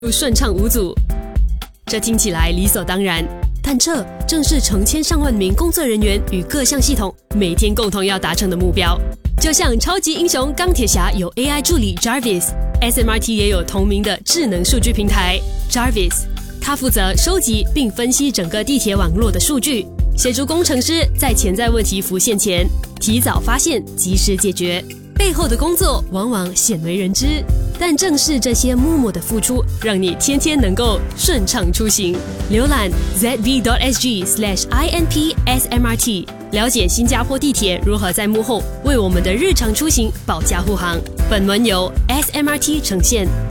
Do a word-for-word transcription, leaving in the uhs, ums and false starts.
顺畅无阻。这听起来理所当然，但这正是成千上万名工作人员与各项系统每天共同要达成的目标。就像超级英雄钢铁侠有 A I 助理 Jarvis，S M R T 也有同名的智能数据平台 Jarvis， 它负责收集并分析整个地铁网络的数据，协助工程师在潜在问题浮现前提早发现，及时解决。背后的工作往往鲜为人知，但正是这些默默的付出，让你天天能够顺畅出行。浏览 z v dot s g slash i n p s m r t， 了解新加坡地铁如何在幕后为我们的日常出行保驾护航。本文由 S M R T 呈现。